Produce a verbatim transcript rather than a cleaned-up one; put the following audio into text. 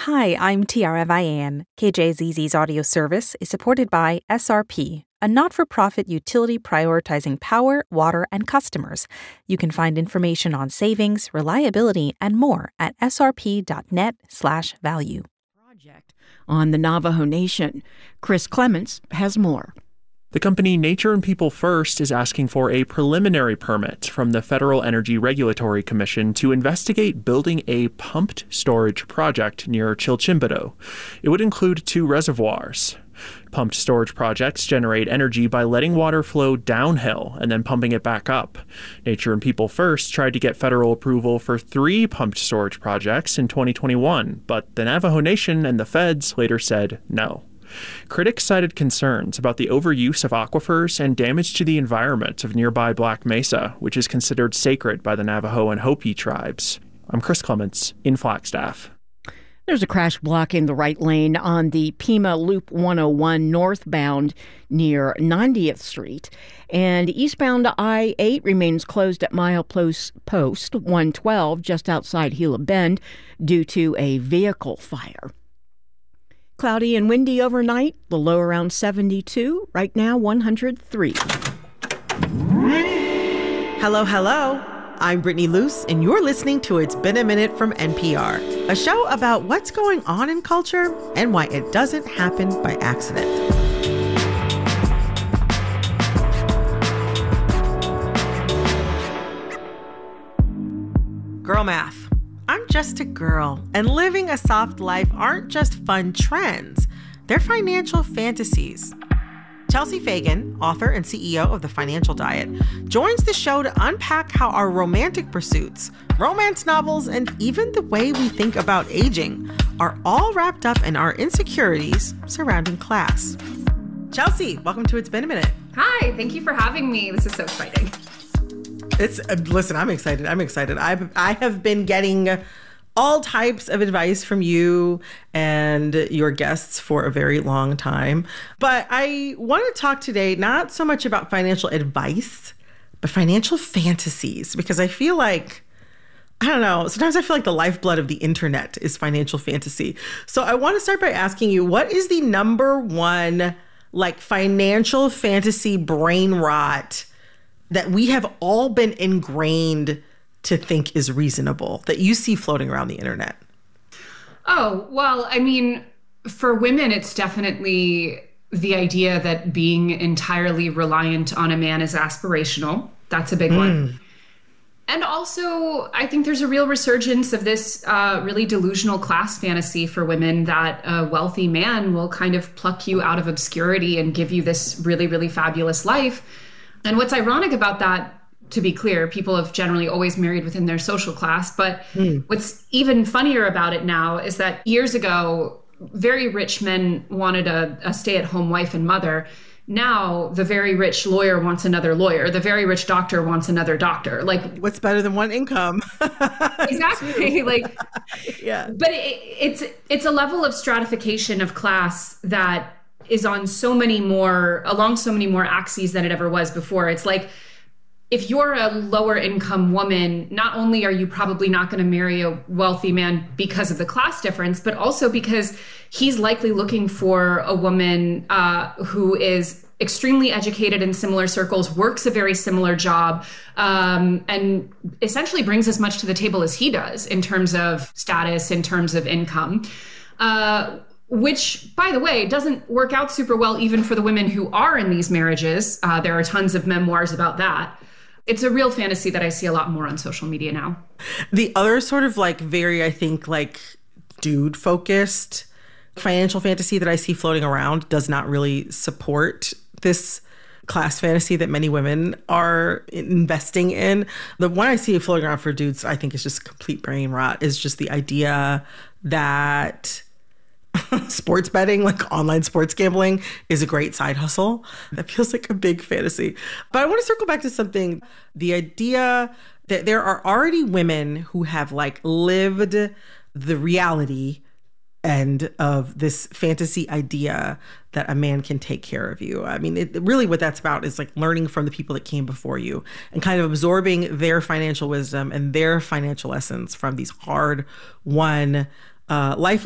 Hi, I'm Tiara Vian. K J Z Z's audio service is supported by S R P, a not-for-profit utility prioritizing power, water, and customers. You can find information on savings, reliability, and more at srp.net slash value. Project on the Navajo Nation. Chris Clements has more. The company Nature and People First is asking for a preliminary permit from the Federal Energy Regulatory Commission to investigate building a pumped storage project near Chilchimbido. It would include two reservoirs. Pumped storage projects generate energy by letting water flow downhill and then pumping it back up. Nature and People First tried to get federal approval for three pumped storage projects in twenty twenty-one, but the Navajo Nation and the feds later said no. Critics cited concerns about the overuse of aquifers and damage to the environment of nearby Black Mesa, which is considered sacred by the Navajo and Hopi tribes. I'm Chris Clements in Flagstaff. There's a crash blocking the right lane on the Pima Loop one oh one northbound near ninetieth Street. And eastbound I eight remains closed at milepost one twelve just outside Gila Bend due to a vehicle fire. Cloudy and windy overnight, the low around seventy-two, right now one hundred three. Hello, hello. I'm Brittany Luce, and you're listening to It's Been a Minute from N P R, a show about what's going on in culture and why it doesn't happen by accident. Girl math. I'm just a girl, and living a soft life aren't just fun trends. They're financial fantasies. Chelsea Fagan, author and C E O of The Financial Diet, joins the show to unpack how our romantic pursuits, romance novels, and even the way we think about aging are all wrapped up in our insecurities surrounding class. Chelsea, welcome to It's Been a Minute. Hi, thank you for having me. This is so exciting. It's uh, listen, I'm excited. I'm excited. I've I have been getting all types of advice from you and your guests for a very long time. But I want to talk today not so much about financial advice, but financial fantasies, because I feel like, I don't know, sometimes I feel like the lifeblood of the internet is financial fantasy. So I want to start by asking you, what is the number one like financial fantasy brain rot that we have all been ingrained to think is reasonable, that you see floating around the internet? Oh, well, I mean, for women, it's definitely the idea that being entirely reliant on a man is aspirational. That's a big mm. one. And also, I think there's a real resurgence of this uh, really delusional class fantasy for women that a wealthy man will kind of pluck you out of obscurity and give you this really, really fabulous life. And what's ironic about that, to be clear, people have generally always married within their social class. But mm. what's even funnier about it now is that years ago, very rich men wanted a, a stay-at-home wife and mother. Now, the very rich lawyer wants another lawyer. The very rich doctor wants another doctor. Like, what's better than one income? Exactly. Like, yeah. But it, it's it's a level of stratification of class that is on so many more, along so many more axes than it ever was before. It's like, if you're a lower income woman, not only are you probably not going to marry a wealthy man because of the class difference, but also because he's likely looking for a woman uh, who is extremely educated in similar circles, works a very similar job, um, and essentially brings as much to the table as he does in terms of status, in terms of income. Uh, Which, by the way, doesn't work out super well even for the women who are in these marriages. Uh, there are tons of memoirs about that. It's a real fantasy that I see a lot more on social media now. The other sort of like very, I think, like dude-focused financial fantasy that I see floating around does not really support this class fantasy that many women are investing in. The one I see floating around for dudes, I think is just complete brain rot, is just the idea that sports betting, like online sports gambling, is a great side hustle. That feels like a big fantasy. But I want to circle back to something, the idea that there are already women who have like lived the reality end of this fantasy idea that a man can take care of you. I mean, it, really what that's about is like learning from the people that came before you and kind of absorbing their financial wisdom and their financial lessons from these hard won uh, life